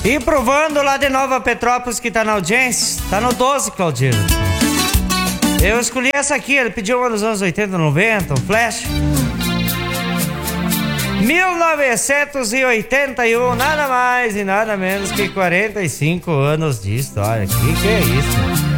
E provando lá de Nova Petrópolis, que tá na audiência, tá no 12, Claudino. Eu escolhi essa aqui, ele pediu uma dos anos 80, 90, um flash. 1981, nada mais e nada menos que 45 anos de história. Que é isso?